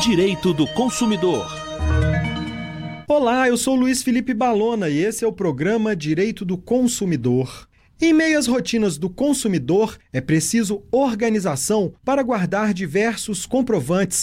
Direito do Consumidor. Olá, eu sou Luiz Felipe Balona e esse é o programa Direito do Consumidor. Em meio às rotinas do consumidor, é preciso organização para guardar diversos comprovantes